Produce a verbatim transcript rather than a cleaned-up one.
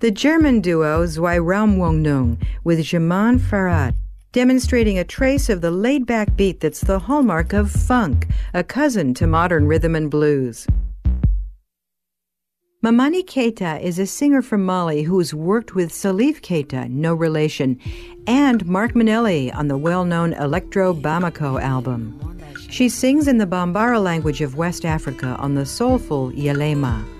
The German duo Zwei Raumwohnung with Jaman Farhat, demonstrating a trace of the laid-back beat that's the hallmark of funk, a cousin to modern rhythm and blues. Mamani Keita is a singer from Mali who's worked with Salif Keita, no relation, and Mark Manelli on the well-known Electro Bamako album. She sings in the Bambara language of West Africa on the soulful Yelema.